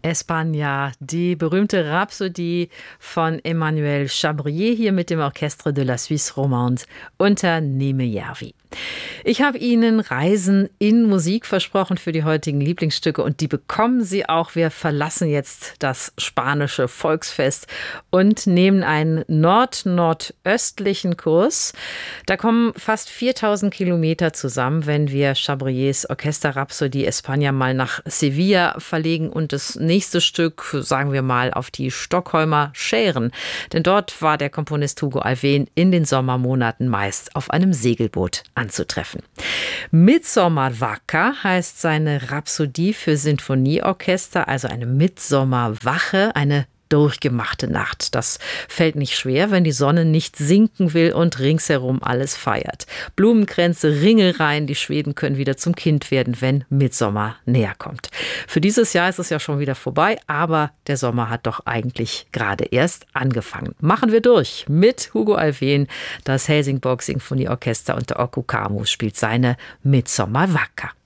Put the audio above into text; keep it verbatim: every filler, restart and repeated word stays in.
España, die berühmte Rhapsodie von Emmanuel Chabrier hier mit dem Orchestre de la Suisse Romande unter Nimejärvi. Ich habe Ihnen Reisen in Musik versprochen für die heutigen Lieblingsstücke und die bekommen Sie auch. Wir verlassen jetzt das spanische Volksfest und nehmen einen nord-nordöstlichen Kurs. Da kommen fast viertausend Kilometer zusammen, wenn wir Chabriers Orchester-Rhapsodie España mal nach Sevilla verlegen und das nächste Stück, sagen wir mal, auf die Stockholmer Schären. Denn dort war der Komponist Hugo Alfvén in den Sommermonaten meist auf einem Segelboot anzutreffen. Midsommarvaka heißt seine Rhapsodie für Sinfonieorchester, also eine Midsommerwache, eine durchgemachte Nacht. Das fällt nicht schwer, wenn die Sonne nicht sinken will und ringsherum alles feiert. Blumenkränze, Ringelreihen, die Schweden können wieder zum Kind werden, wenn Mitsommer näher kommt. Für dieses Jahr ist es ja schon wieder vorbei, aber der Sommer hat doch eigentlich gerade erst angefangen. Machen wir durch mit Hugo Alfvén. Das Helsingborg Sinfonieorchester unter Okko Kamu spielt seine Midsommarvaka.